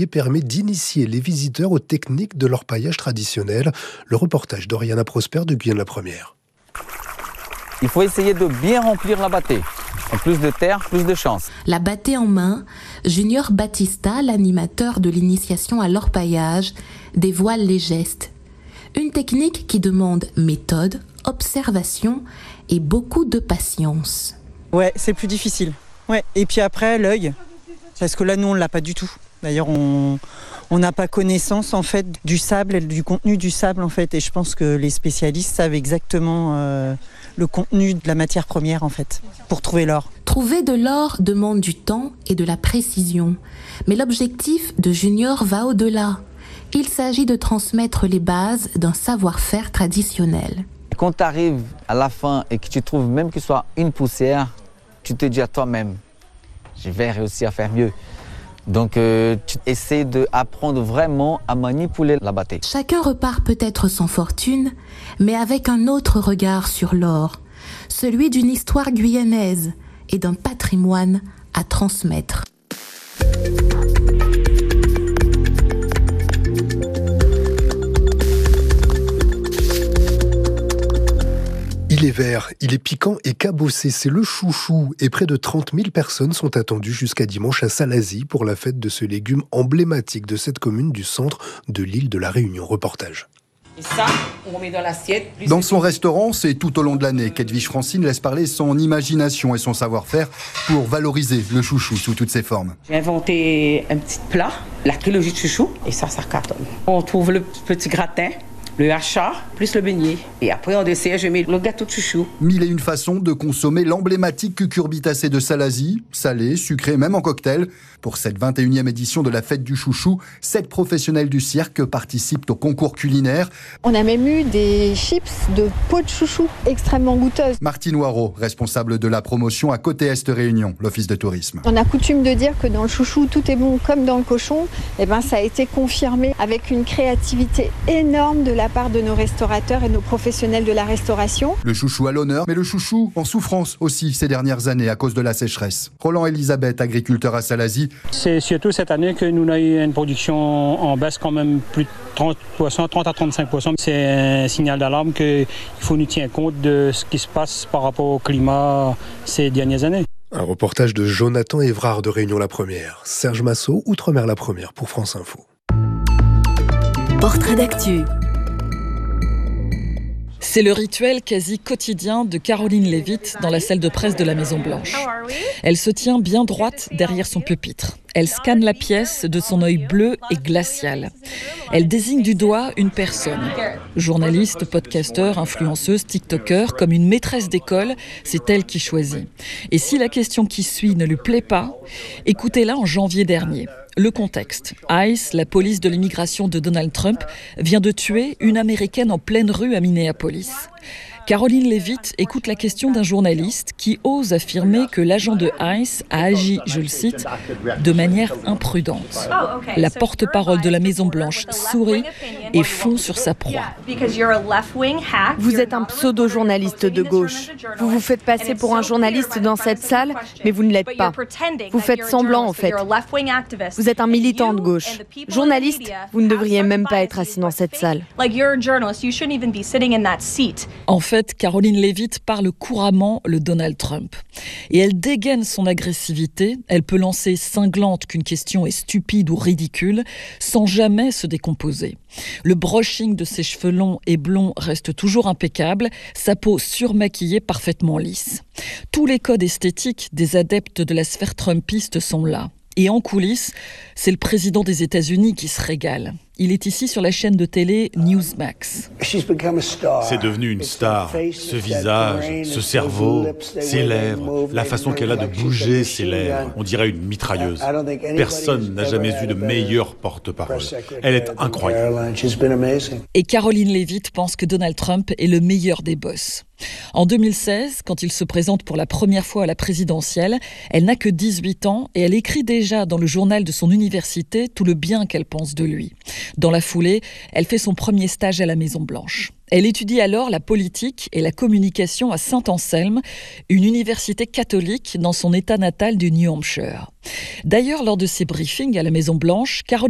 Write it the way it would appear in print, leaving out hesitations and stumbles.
atelier permet d'initier les visiteurs aux techniques de l'orpaillage traditionnel. Le reportage d'Oriana Prosper de Guyane la Première. Il faut essayer de bien remplir la bâtée. En plus de terre, plus de chance. La bâtée en main, Junior Batista, l'animateur de l'initiation à l'orpaillage, dévoile les gestes. Une technique qui demande méthode, observation et beaucoup de patience. Ouais, c'est plus difficile. Ouais. Et puis après, l'œil, parce que là, nous, on ne l'a pas du tout. D'ailleurs, on n'a pas connaissance en fait du sable, du contenu du sable en fait. Et je pense que les spécialistes savent exactement le contenu de la matière première en fait, pour trouver l'or. Trouver de l'or demande du temps et de la précision. Mais l'objectif de Junior va au-delà. Il s'agit de transmettre les bases d'un savoir-faire traditionnel. Quand tu arrives à la fin et que tu trouves même qu'il soit une poussière, tu te dis à toi-même, je vais réussir à faire mieux. Donc tu essaies d'apprendre vraiment à manipuler la bâtée. Chacun repart peut-être sans fortune, mais avec un autre regard sur l'or, celui d'une histoire guyanaise et d'un patrimoine à transmettre. Il est vert, il est piquant et cabossé, c'est le chouchou. Et près de 30 000 personnes sont attendues jusqu'à dimanche à Salazie pour la fête de ce légume emblématique de cette commune du centre de l'île de la Réunion. Reportage. Et ça, on met dans l'assiette. Dans son restaurant, c'est tout au long de l'année qu'Edwige Francine laisse parler son imagination et son savoir-faire pour valoriser le chouchou sous toutes ses formes. J'ai inventé un petit plat, la trilogie de chouchou, et ça cartonne. On trouve le petit gratin, le hachard, plus le beignet. Et après, en dessert, je mets le gâteau de chouchou. 1001 façons de consommer l'emblématique cucurbitacée de Salazie, salé, sucré, même en cocktail. Pour cette 21e édition de la fête du chouchou, 7 professionnels du cirque participent au concours culinaire. On a même eu des chips de peau de chouchou extrêmement goûteuses. Martine Noirot, responsable de la promotion à Côté Est Réunion, l'office de tourisme. On a coutume de dire que dans le chouchou, tout est bon comme dans le cochon. Eh ben, ça a été confirmé avec une créativité énorme de la part de nos restaurateurs et nos professionnels de la restauration. Le chouchou à l'honneur, mais le chouchou en souffrance aussi ces dernières années à cause de la sécheresse. Roland Elisabeth, agriculteur à Salazie. C'est surtout cette année que nous avons eu une production en baisse quand même plus de 30 à 35%. C'est un signal d'alarme qu'il faut nous tenir compte de ce qui se passe par rapport au climat ces dernières années. Un reportage de Jonathan Évrard de Réunion la Première. Serge Massot, Outre-mer la Première pour France Info. Portrait d'actu. C'est le rituel quasi quotidien de Caroline Levitt dans la salle de presse de la Maison-Blanche. Elle se tient bien droite derrière son pupitre. Elle scanne la pièce de son œil bleu et glacial. Elle désigne du doigt une personne. Journaliste, podcasteur, influenceuse, tiktoker, comme une maîtresse d'école, c'est elle qui choisit. Et si la question qui suit ne lui plaît pas, écoutez-la en janvier dernier. Le contexte. ICE, la police de l'immigration de Donald Trump, vient de tuer une Américaine en pleine rue à Minneapolis. Caroline Levitt écoute la question d'un journaliste qui ose affirmer que l'agent de ICE a agi, je le cite, de manière imprudente. La porte-parole de la Maison-Blanche sourit et fond sur sa proie. Vous êtes un pseudo-journaliste de gauche. Vous vous faites passer pour un journaliste dans cette salle, mais vous ne l'êtes pas. Vous faites semblant en fait. Vous êtes un militant de gauche. Journaliste, vous ne devriez même pas être assis dans cette salle. En fait, Caroline Levitt parle couramment le Donald Trump. Et elle dégaine son agressivité. Elle peut lancer cinglante qu'une question est stupide ou ridicule, sans jamais se décomposer. Le brushing de ses cheveux longs et blonds reste toujours impeccable, sa peau surmaquillée parfaitement lisse. Tous les codes esthétiques des adeptes de la sphère trumpiste sont là. Et en coulisses, c'est le président des États-Unis qui se régale. Il est ici sur la chaîne de télé Newsmax. C'est devenu une star. Ce visage, ce cerveau, ses lèvres, la façon qu'elle a de bouger ses lèvres. On dirait une mitrailleuse. Personne n'a jamais eu de meilleure porte-parole. Elle est incroyable. Et Caroline Levitt pense que Donald Trump est le meilleur des boss. En 2016, quand il se présente pour la première fois à la présidentielle, elle n'a que 18 ans et elle écrit déjà dans le journal de son université tout le bien qu'elle pense de lui. Dans la foulée, elle fait son premier stage à la Maison-Blanche. Elle étudie alors la politique et la communication à Saint-Anselme, une université catholique dans son état natal du New Hampshire. D'ailleurs, lors de ses briefings à la Maison-Blanche, Caroline